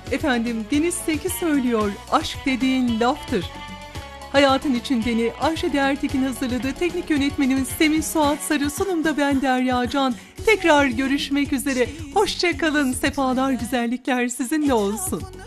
Efendim Deniz Seki söylüyor, aşk dediğin laftır. Hayatın içindeni Ayşe Değertekin hazırladığı, teknik yönetmenimiz Semih Suat Sarı, sunumda ben Derya Can. Tekrar görüşmek üzere. Hoşça kalın, sefalar güzellikler sizinle olsun.